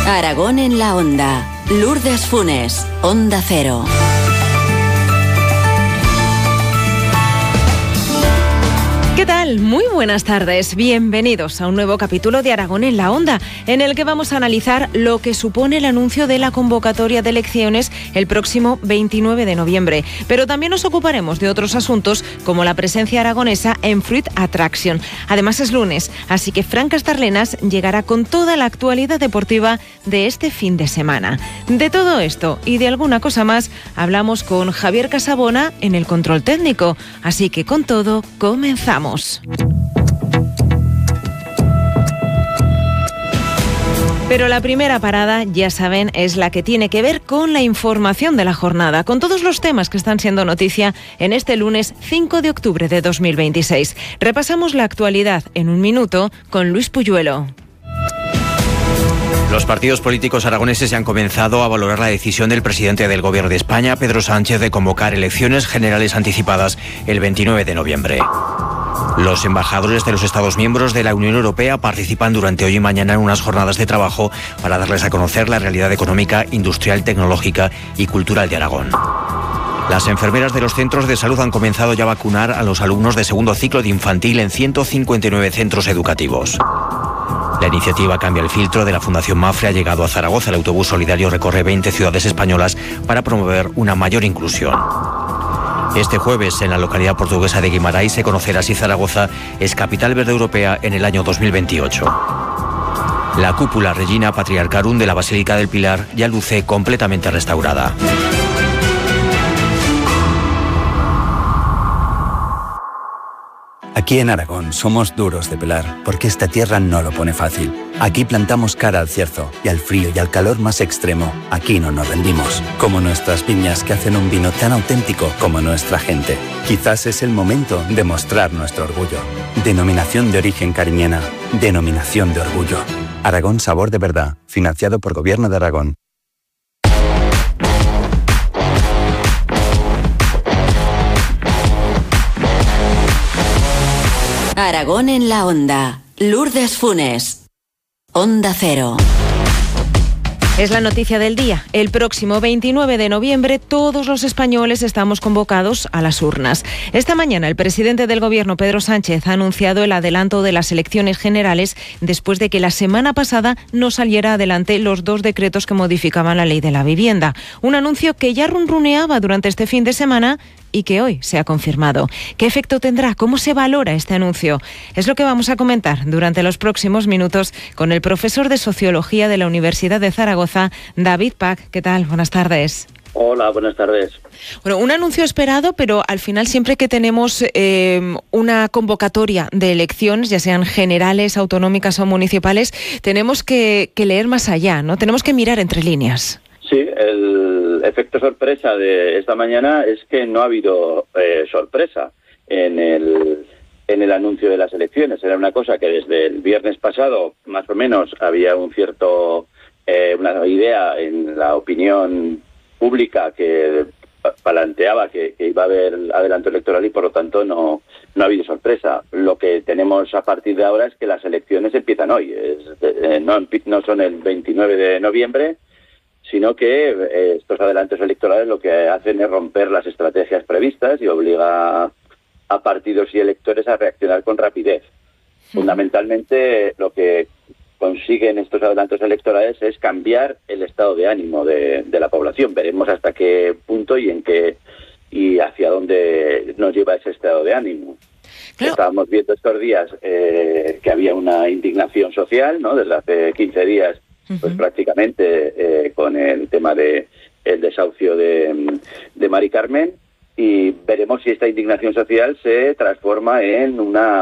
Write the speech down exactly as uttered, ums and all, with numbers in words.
Aragón en la Onda. Lourdes Funes, Onda Cero. ¿Qué tal? Muy buenas tardes. Bienvenidos a un nuevo capítulo de Aragón en la Onda, en el que vamos a analizar lo que supone el anuncio de la convocatoria de elecciones el próximo veintinueve de noviembre. Pero también nos ocuparemos de otros asuntos, como la presencia aragonesa en Fruit Attraction. Además es lunes, así que Fran Castarlenas llegará con toda la actualidad deportiva de este fin de semana. De todo esto y de alguna cosa más, hablamos con Javier Casabona en el control técnico. Así que con todo, comenzamos. Pero la primera parada, ya saben, es la que tiene que ver con la información de la jornada, con todos los temas que están siendo noticia en este lunes cinco de octubre de dos mil veintiséis. Repasamos la actualidad en un minuto con Luis Puyuelo. Los partidos políticos aragoneses ya han comenzado a valorar la decisión del presidente del Gobierno de España, Pedro Sánchez, de convocar elecciones generales anticipadas el veintinueve de noviembre. Los embajadores de los Estados miembros de la Unión Europea participan durante hoy y mañana en unas jornadas de trabajo para darles a conocer la realidad económica, industrial, tecnológica y cultural de Aragón. Las enfermeras de los centros de salud han comenzado ya a vacunar a los alumnos de segundo ciclo de infantil en ciento cincuenta y nueve centros educativos. La iniciativa Cambia el Filtro de la Fundación Mafre ha llegado a Zaragoza. El autobús solidario recorre veinte ciudades españolas para promover una mayor inclusión. Este jueves, en la localidad portuguesa de Guimarães, se conocerá si Zaragoza es capital verde europea en el año dos mil veintiocho. La cúpula Regina Patriarcharum de la Basílica del Pilar ya luce completamente restaurada. Aquí en Aragón somos duros de pelar, porque esta tierra no lo pone fácil. Aquí plantamos cara al cierzo y al frío y al calor más extremo. Aquí no nos rendimos. Como nuestras viñas, que hacen un vino tan auténtico como nuestra gente. Quizás es el momento de mostrar nuestro orgullo. Denominación de origen cariñena. Denominación de orgullo. Aragón Sabor de Verdad. Financiado por Gobierno de Aragón. Aragón en la Onda. Lourdes Funes, Onda Cero. Es la noticia del día. El próximo veintinueve de noviembre todos los españoles estamos convocados a las urnas. Esta mañana el presidente del Gobierno, Pedro Sánchez, ha anunciado el adelanto de las elecciones generales después de que la semana pasada no saliera adelante los dos decretos que modificaban la ley de la vivienda. Un anuncio que ya runruneaba durante este fin de semana y que hoy se ha confirmado. ¿Qué efecto tendrá? ¿Cómo se valora este anuncio? Es lo que vamos a comentar durante los próximos minutos con el profesor de Sociología de la Universidad de Zaragoza, David Pack. ¿Qué tal? Buenas tardes. Hola, buenas tardes. Bueno, un anuncio esperado, pero al final siempre que tenemos eh, una convocatoria de elecciones, ya sean generales, autonómicas o municipales, tenemos que, que leer más allá, ¿no? Tenemos que mirar entre líneas. Sí, el efecto sorpresa de esta mañana es que no ha habido eh, sorpresa en el en el anuncio de las elecciones. Era una cosa que desde el viernes pasado, más o menos, había un cierto eh, una idea en la opinión pública que planteaba que, que iba a haber adelanto electoral y por lo tanto no no ha habido sorpresa. Lo que tenemos a partir de ahora es que las elecciones empiezan hoy. Es, eh, no, no son el veintinueve de noviembre, sino que eh, estos adelantos electorales lo que hacen es romper las estrategias previstas y obliga a partidos y electores a reaccionar con rapidez. Sí. Fundamentalmente, lo que consiguen estos adelantos electorales es cambiar el estado de ánimo de, de la población. Veremos hasta qué punto y en qué y hacia dónde nos lleva ese estado de ánimo. Claro. Estábamos viendo estos días eh, que había una indignación social, ¿no? Desde hace quince días, pues uh-huh. prácticamente eh, con el tema de el desahucio de, de Mari Carmen, y veremos si esta indignación social se transforma en una